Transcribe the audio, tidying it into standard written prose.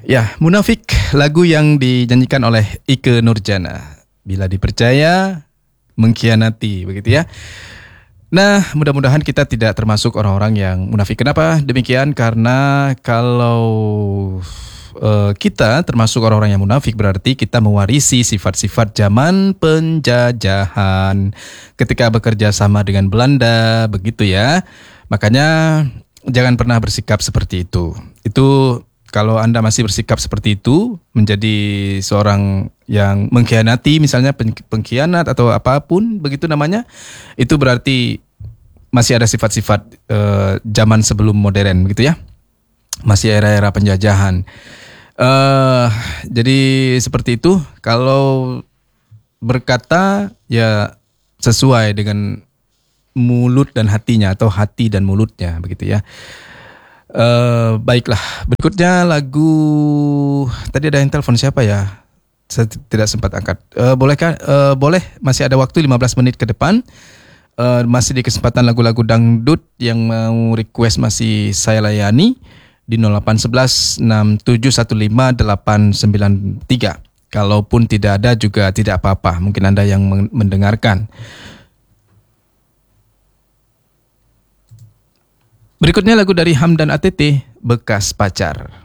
Ya, Munafik, lagu yang dinyanyikan oleh Ike Nurjana. Bila dipercaya, mengkhianati, begitu ya. Nah, mudah-mudahan kita tidak termasuk orang-orang yang munafik. Kenapa demikian? Karena kalau kita termasuk orang-orang yang munafik, berarti kita mewarisi sifat-sifat zaman penjajahan ketika bekerja sama dengan Belanda, begitu ya. Makanya jangan pernah bersikap seperti itu. Itu kalau Anda masih bersikap seperti itu, menjadi seorang yang mengkhianati, misalnya pengkhianat atau apapun begitu namanya, itu berarti masih ada sifat-sifat zaman sebelum modern begitu ya. Masih era-era penjajahan. Jadi seperti itu. Kalau berkata ya sesuai dengan mulut dan hatinya atau hati dan mulutnya begitu ya. Baiklah, berikutnya lagu tadi ada yang telepon siapa ya? Saya tidak sempat angkat. Bolehkah? Boleh, masih ada waktu 15 menit ke depan. Masih di kesempatan lagu-lagu dangdut yang mau request masih saya layani di 0811 6715 893. Kalaupun tidak ada juga tidak apa-apa, mungkin Anda yang mendengarkan. Berikutnya lagu dari Hamdan ATT, Bekas Pacar.